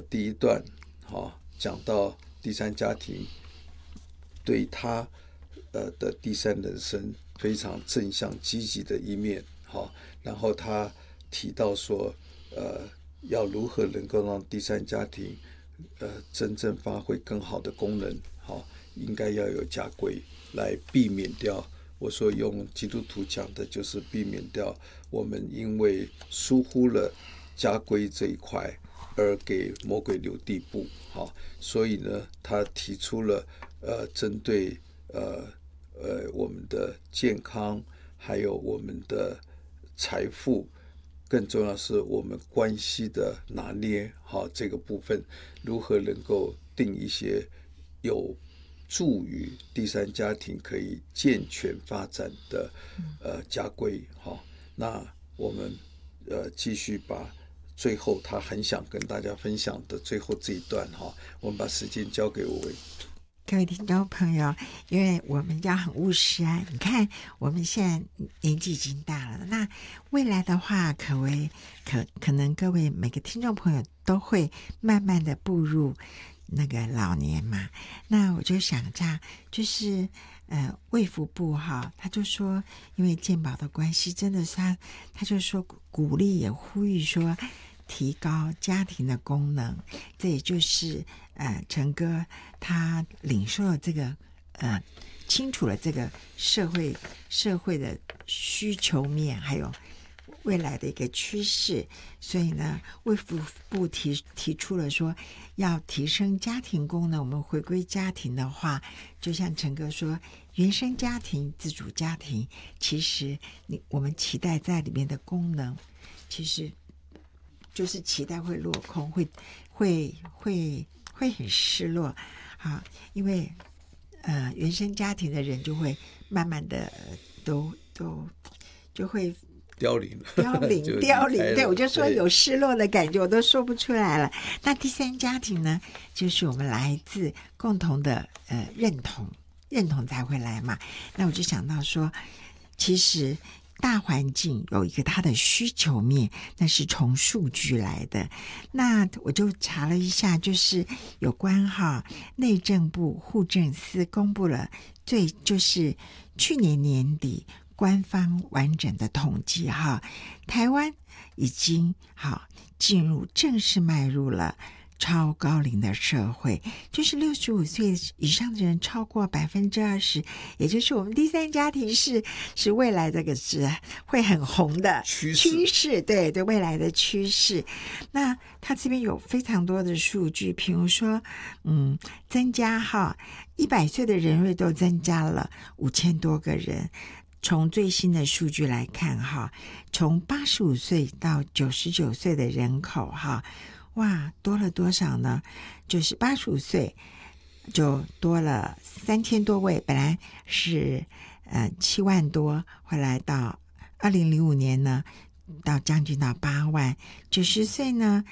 第一段讲到第三家庭对他的第三人生非常正向积极的一面，然后他提到说要如何能够让第三家庭真正发挥更好的功能，应该要有家规来避免掉，我说用基督徒讲的就是避免掉我们因为疏忽了家规这一块而给魔鬼留地步。所以呢他提出了针对我们的健康还有我们的财富，更重要是我们关系的拿捏，这个部分如何能够定一些有助于第三家庭可以健全发展的家规。那我们继续把最后他很想跟大家分享的最后这一段，我们把时间交给我。 各位听众朋友，因为我们要很务实啊，你看我们现在年纪已经大了，那未来的话可能各位每个听众朋友都会慢慢的步入那个老年嘛。那我就想这样，就是卫福部他就说因为健保的关系，真的是他就说鼓励也呼吁说提高家庭的功能，这也就是陈哥他领受了这个清楚了这个社会的需求面，还有未来的一个趋势。所以呢卫福部提出了说要提升家庭功能，我们回归家庭的话，就像陈哥说原生家庭自主家庭，其实我们期待在里面的功能其实就是期待会落空，会很失落因为原生家庭的人就会慢慢的就会凋零对，我就说有失落的感觉，我都说不出来了。那第三家庭呢，就是我们来自共同的认同才会来嘛。那我就想到说其实大环境有一个它的需求面，那是从数据来的。那我就查了一下，就是有关内政部户政司公布了就是去年年底官方完整的统计台湾已经正式迈入了超高龄的社会，就是65岁以上的人超过 20%， 也就是我们第三家庭是未来这个是会很红的趋势，对未来的趋势。那它这边有非常多的数据，比如说增加100岁的人瑞都增加了5000多个人。从最新的数据来看从85岁到99岁的人口哇，多了多少呢？就是85岁就多了3000多位，本来是7万多，后来到2005年呢到将近到8万。90岁呢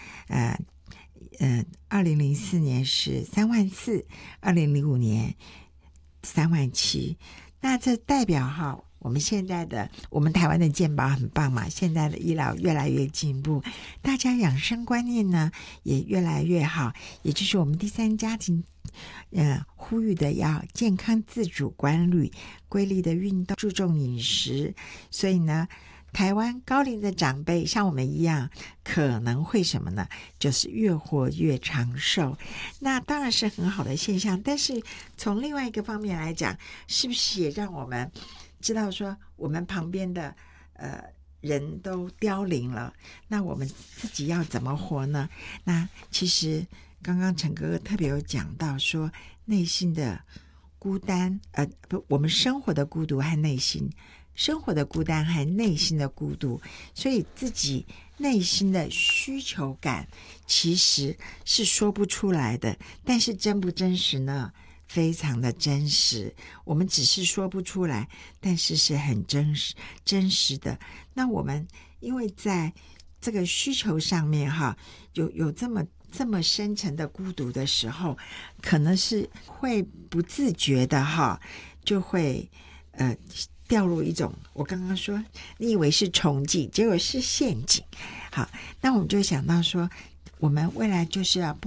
2004年是3万4， 2005年3万7。那这代表我们台湾的健保很棒嘛，现在的医疗越来越进步，大家养生观念呢也越来越好，也就是我们第三家庭呼吁的要健康自主管理、规律的运动、注重饮食。所以呢台湾高龄的长辈像我们一样可能会什么呢？就是越活越长寿。那当然是很好的现象，但是从另外一个方面来讲，是不是也让我们知道说我们旁边的人都凋零了，那我们自己要怎么活呢？那其实刚刚陈哥哥特别有讲到说内心的孤单我们生活的孤独和生活的孤单和内心的孤独，所以自己内心的需求感其实是说不出来的，但是真不真实呢？非常的真实，我们只是说不出来，但是是很真实的。那我们因为在这个需求上面有这么深层的孤独的时候，可能是会不自觉的就会掉入一种我刚刚说你以为是憧憬，结果是陷阱。好，那我们就想到说我们未来就是要